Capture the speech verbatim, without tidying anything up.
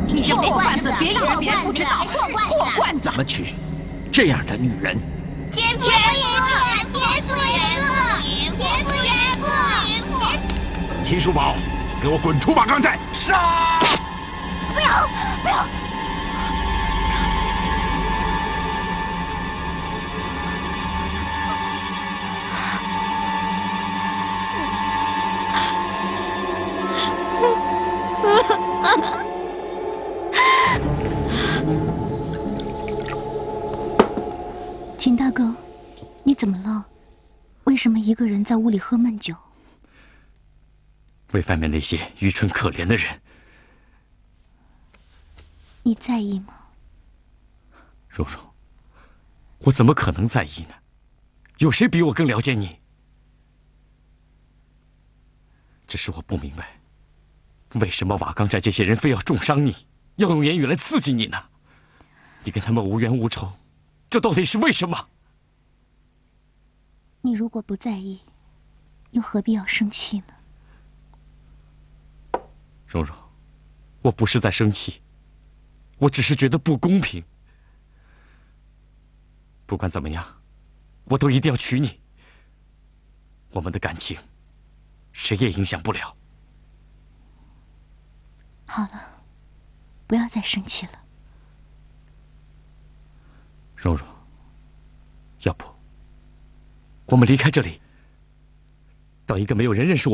你这破罐子，别让别人不知道。破罐子， 怎么娶这样的女人？ 姐夫赢了，姐夫赢了，姐夫赢了！ 秦叔宝，给我滚出瓦岗寨！杀！ 不要，不要！ 秦大哥，你怎么了？为什么一个人在屋里喝闷酒？ 为外面那些愚蠢可怜的人， 你在意吗？ 蓉蓉，我怎么可能在意呢？有谁比我更了解你？只是我不明白，为什么瓦岗寨这些人非要重伤你，要用言语来刺激你呢？你跟他们无冤无仇，这到底是为什么？ 你如果不在意，又何必要生气呢？ 蓉蓉，我不是在生气，我只是觉得不公平。不管怎么样，我都一定要娶你。我们的感情，谁也影响不了。 好了，不要再生气了。 蓉蓉，要不我们离开这里，到一个没有人认识我